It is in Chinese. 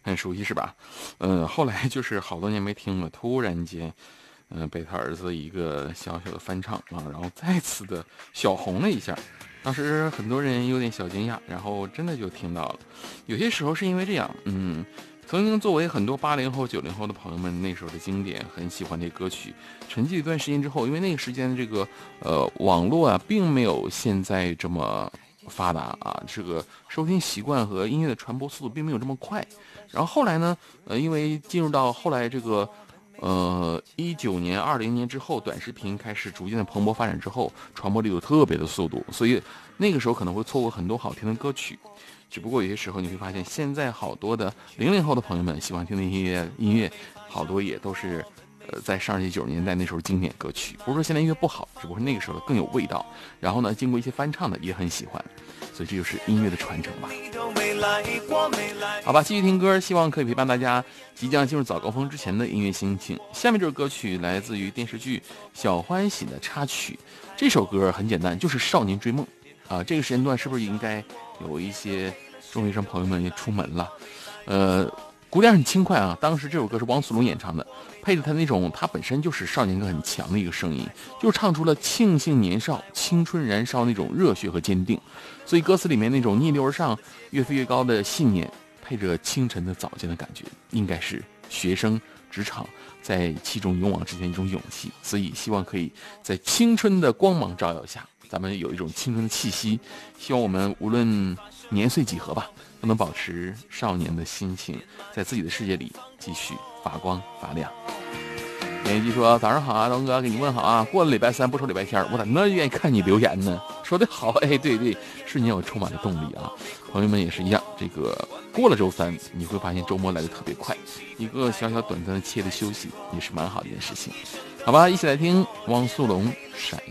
很熟悉是吧？后来就是好多年没听了，突然间，被他儿子一个小小的翻唱啊，然后再次的小红了一下。当时很多人有点小惊讶，然后真的就听到了。有些时候是因为这样，曾经作为很多80后、90后的朋友们那时候的经典，很喜欢这歌曲。沉寂一段时间之后，因为那个时间的这个网络啊，并没有现在这么发达啊，这个收听习惯和音乐的传播速度并没有这么快。然后后来呢，因为进入到后来这个19年、20年之后，短视频开始逐渐的蓬勃发展之后，传播力有特别的速度，所以那个时候可能会错过很多好听的歌曲。只不过有些时候你会发现，现在好多的00后的朋友们喜欢听的音乐，好多也都是在上世纪90年代那时候经典歌曲。不是说现在音乐不好，只不过是那个时候更有味道。然后呢，经过一些翻唱的也很喜欢，所以这就是音乐的传承吧。好吧，继续听歌，希望可以陪伴大家即将进入早高峰之前的音乐心情。下面这首歌曲来自于电视剧《小欢喜》的插曲。这首歌很简单，就是《少年追梦》啊。这个时间段是不是应该有一些中学生朋友们也出门了？鼓点很轻快啊。当时这首歌是汪苏泷演唱的，配着他那种他本身就是少年感很强的一个声音，就是唱出了庆幸年少、青春燃烧那种热血和坚定。所以歌词里面那种逆流而上、越飞越高的信念，配着清晨的早间的感觉，应该是学生职场在其中勇往直前一种勇气。所以希望可以在青春的光芒照耀下，咱们有一种青春的气息。希望我们无论年岁几何吧，都能保持少年的心情，在自己的世界里继续发光发亮。连一句说：“早上好啊，东哥，给你问好啊！过了礼拜三不说礼拜天，我咋那么愿意看你留言呢？”说的好，哎，对对，瞬间我充满了动力啊！朋友们也是一样，这个过了周三，你会发现周末来的特别快，一个小小短暂的切的休息也是蛮好的一件事情。好吧，一起来听汪苏泷《闪耀》。